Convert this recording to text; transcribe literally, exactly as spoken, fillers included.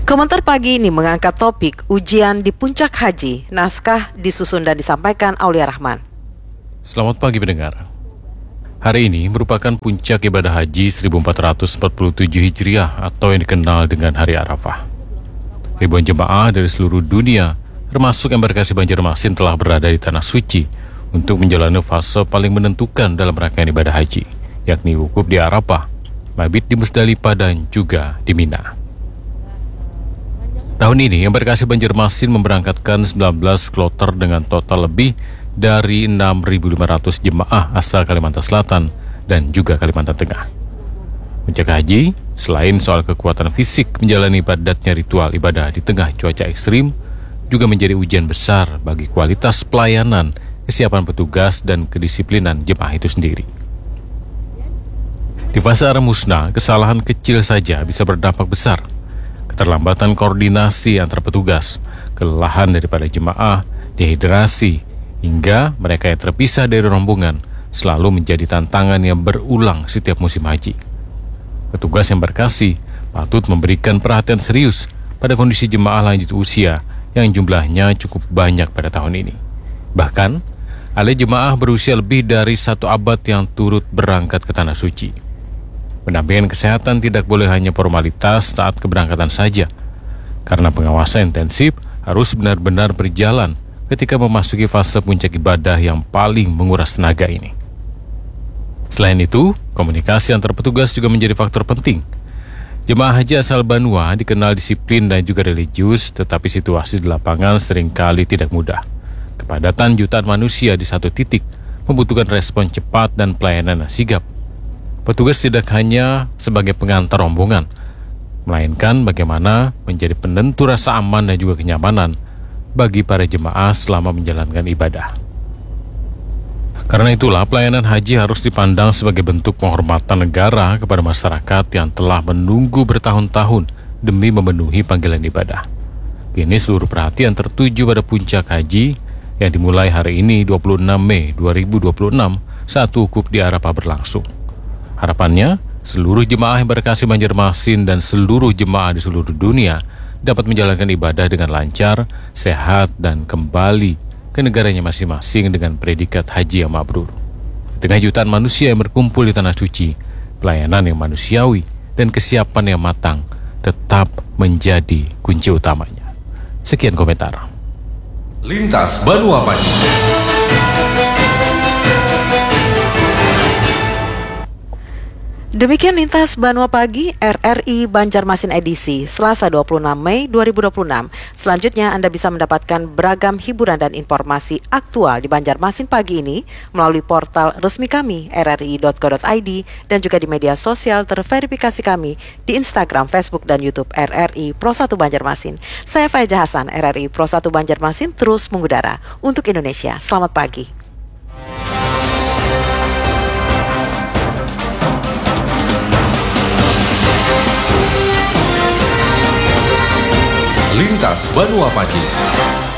Komentar pagi ini mengangkat topik ujian di puncak haji. Naskah disusun dan disampaikan Aulia Rahman. Selamat pagi pendengar. Hari ini merupakan puncak ibadah haji seribu empat ratus empat puluh tujuh Hijriah atau yang dikenal dengan Hari Arafah. Ribuan jemaah dari seluruh dunia, termasuk embarkasi Banjarmasin, telah berada di Tanah Suci untuk menjalani fase paling menentukan dalam rangkaian ibadah haji, yakni wukuf di Arafah, mabit di Musdalifah, dan juga di Mina. Tahun ini, embarkasi Banjarmasin memberangkatkan sembilan belas kloter dengan total lebih dari enam ribu lima ratus jemaah asal Kalimantan Selatan dan juga Kalimantan Tengah. Puncak haji, selain soal kekuatan fisik menjalani padatnya ritual ibadah di tengah cuaca ekstrim, juga menjadi ujian besar bagi kualitas pelayanan, kesiapan petugas, dan kedisiplinan jemaah itu sendiri. Di fase musna, kesalahan kecil saja bisa berdampak besar. Keterlambatan koordinasi antar petugas, kelelahan daripada jemaah, dehidrasi, hingga mereka yang terpisah dari rombongan selalu menjadi tantangan yang berulang setiap musim haji. Petugas embarkasi patut memberikan perhatian serius pada kondisi jemaah lanjut usia yang jumlahnya cukup banyak pada tahun ini. Bahkan, ada jemaah berusia lebih dari satu abad yang turut berangkat ke Tanah Suci. Pendampingan kesehatan tidak boleh hanya formalitas saat keberangkatan saja, karena pengawasan intensif harus benar-benar berjalan ketika memasuki fase puncak ibadah yang paling menguras tenaga ini. Selain itu, komunikasi antar petugas juga menjadi faktor penting. Jemaah haji asal Banua dikenal disiplin dan juga religius, tetapi situasi di lapangan seringkali tidak mudah. Kepadatan jutaan manusia di satu titik membutuhkan respon cepat dan pelayanan yang sigap. Petugas tidak hanya sebagai pengantar rombongan, melainkan bagaimana menjadi penentu rasa aman dan juga kenyamanan bagi para jemaah selama menjalankan ibadah. Karena itulah pelayanan haji harus dipandang sebagai bentuk penghormatan negara kepada masyarakat yang telah menunggu bertahun-tahun demi memenuhi panggilan ibadah. Kini seluruh perhatian tertuju pada puncak haji yang dimulai hari ini dua puluh enam Mei dua ribu dua puluh enam saat wukuf di Arafah berlangsung. Harapannya, seluruh jemaah embarkasi Banjarmasin dan seluruh jemaah di seluruh dunia dapat menjalankan ibadah dengan lancar, sehat, dan kembali ke negaranya masing-masing dengan predikat haji yang mabrur. Di tengah jutaan manusia yang berkumpul di Tanah Suci, pelayanan yang manusiawi dan kesiapan yang matang tetap menjadi kunci utamanya. Sekian komentar. Lintas Banua Pagi. Demikian Lintas Banua Pagi R R I Banjarmasin edisi Selasa dua puluh enam Mei dua ribu dua puluh enam. Selanjutnya Anda bisa mendapatkan beragam hiburan dan informasi aktual di Banjarmasin pagi ini melalui portal resmi kami r r i dot co dot i d dan juga di media sosial terverifikasi kami di Instagram, Facebook, dan YouTube R R I Pro satu Banjarmasin. Saya Faiza Hasan, R R I Pro satu Banjarmasin terus mengudara untuk Indonesia. Selamat pagi. Lintas Banua Pagi.